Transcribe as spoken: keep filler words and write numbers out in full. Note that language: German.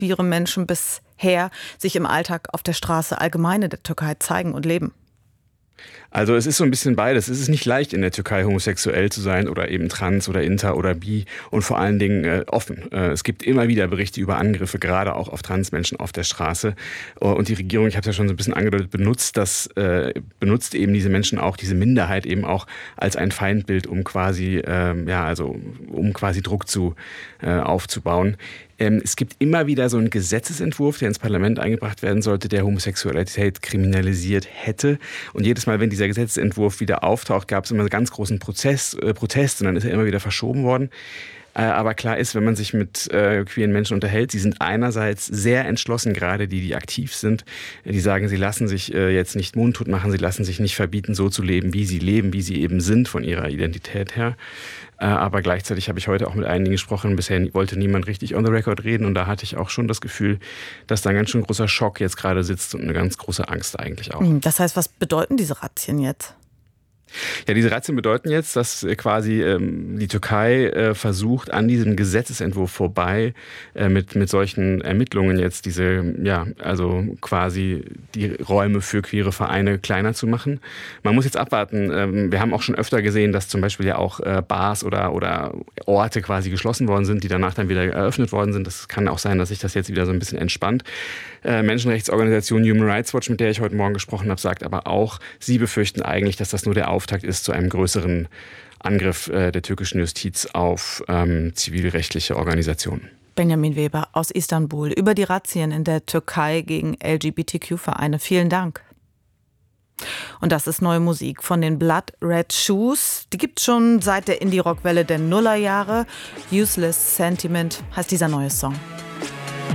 queere Menschen bisher sich im Alltag auf der Straße allgemein in der Türkei zeigen und leben? Also es ist so ein bisschen beides. Es ist nicht leicht in der Türkei homosexuell zu sein oder eben trans oder inter oder bi und vor allen Dingen äh, offen. Äh, es gibt immer wieder Berichte über Angriffe, gerade auch auf Transmenschen auf der Straße. Und die Regierung, ich habe es ja schon so ein bisschen angedeutet, benutzt das, äh, benutzt eben diese Menschen auch, diese Minderheit eben auch als ein Feindbild, um quasi, äh, ja, also um quasi Druck zu äh, aufzubauen. Es gibt immer wieder so einen Gesetzesentwurf, der ins Parlament eingebracht werden sollte, der Homosexualität kriminalisiert hätte. Und jedes Mal, wenn dieser Gesetzesentwurf wieder auftaucht, gab es immer einen ganz großen Prozess, äh, Protest und dann ist er immer wieder verschoben worden. Äh, aber klar ist, wenn man sich mit äh, queeren Menschen unterhält, sie sind einerseits sehr entschlossen, gerade die, die aktiv sind. Die sagen, sie lassen sich äh, jetzt nicht mundtot machen, sie lassen sich nicht verbieten, so zu leben, wie sie leben, wie sie eben sind von ihrer Identität her. Äh, aber gleichzeitig habe ich heute auch mit einigen gesprochen. Bisher wollte niemand richtig on the record reden und da hatte ich auch schon das Gefühl, dass da ein ganz schön großer Schock jetzt gerade sitzt und eine ganz große Angst eigentlich auch. Das heißt, was bedeuten diese Razzien jetzt? Ja, diese Razzien bedeuten jetzt, dass quasi ähm, die Türkei äh, versucht, an diesem Gesetzesentwurf vorbei äh, mit, mit solchen Ermittlungen jetzt diese, ja, also quasi die Räume für queere Vereine kleiner zu machen. Man muss jetzt abwarten. Ähm, wir haben auch schon öfter gesehen, dass zum Beispiel ja auch äh, Bars oder, oder Orte quasi geschlossen worden sind, die danach dann wieder eröffnet worden sind. Das kann auch sein, dass sich das jetzt wieder so ein bisschen entspannt. Äh, Menschenrechtsorganisation Human Rights Watch, mit der ich heute Morgen gesprochen habe, sagt aber auch, sie befürchten eigentlich, dass das nur der Auftakt ist zu einem größeren Angriff äh, der türkischen Justiz auf ähm, zivilrechtliche Organisationen. Benjamin Weber aus Istanbul über die Razzien in der Türkei gegen L G B T Q-Vereine. Vielen Dank. Und das ist neue Musik von den Blood Red Shoes. Die gibt es schon seit der Indie-Rock-Welle der Nullerjahre. Useless Sentiment heißt dieser neue Song.